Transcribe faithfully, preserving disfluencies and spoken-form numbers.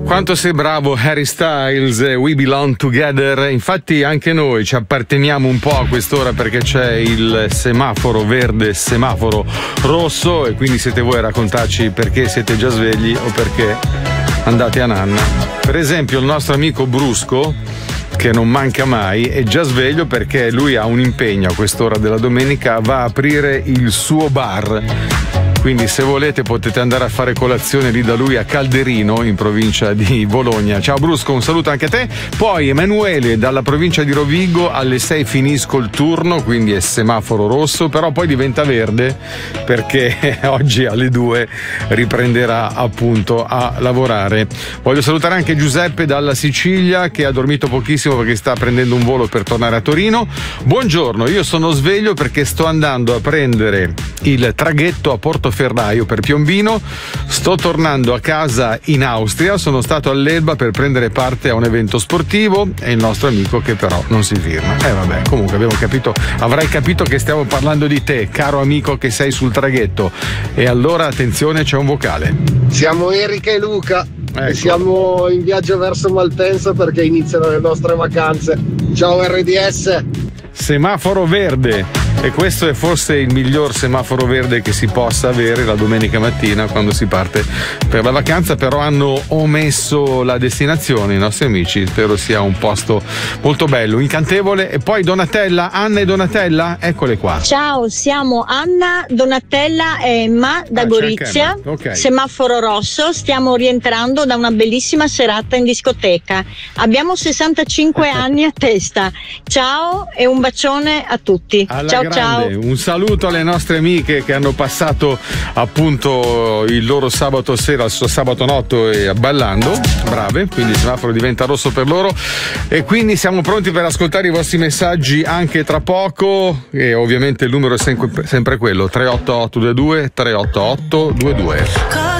Quanto sei bravo Harry Styles, We Belong Together. Infatti anche noi ci apparteniamo un po' a quest'ora perché c'è il semaforo verde, semaforo rosso, e quindi siete voi a raccontarci perché siete già svegli o perché andate a nanna. Per esempio il nostro amico Brusco, che non manca mai, è già sveglio perché lui ha un impegno a quest'ora della domenica, va a aprire il suo bar. Quindi se volete potete andare a fare colazione lì da lui a Calderino, in provincia di Bologna. Ciao Brusco, un saluto anche a te. Poi Emanuele dalla provincia di Rovigo, alle sei finisco il turno, quindi è semaforo rosso, però poi diventa verde perché oggi alle due riprenderà appunto a lavorare. Voglio salutare anche Giuseppe dalla Sicilia, che ha dormito pochissimo perché sta prendendo un volo per tornare a Torino. Buongiorno, io sono sveglio perché sto andando a prendere il traghetto a Portoferraio per Piombino, sto tornando a casa in Austria, sono stato all'Elba per prendere parte a un evento sportivo e il nostro amico che però non si firma. Eh vabbè, comunque abbiamo capito, avrai capito che stiamo parlando di te, caro amico che sei sul traghetto. E allora attenzione, c'è un vocale. Siamo Erika e Luca. Ecco. Siamo in viaggio verso Malpensa perché iniziano le nostre vacanze. Ciao R D S. Semaforo verde. E questo è forse il miglior semaforo verde che si possa avere la domenica mattina quando si parte per la vacanza, però hanno omesso la destinazione i nostri amici, spero sia un posto molto bello, incantevole. E poi Donatella, Anna e Donatella, eccole qua. Ciao, siamo Anna, Donatella e Emma da Ah, Gorizia, okay. semaforo rosso, stiamo rientrando da una bellissima serata in discoteca, abbiamo sessantacinque anni a testa. Ciao e un bacione a tutti. Alla ciao grande. ciao. Un saluto alle nostre amiche che hanno passato appunto il loro sabato sera, il suo sabato notte ballando, brave, quindi il semaforo diventa rosso per loro. E quindi siamo pronti per ascoltare i vostri messaggi anche tra poco, e ovviamente il numero è sempre, sempre quello tre otto otto due due tre otto otto due due.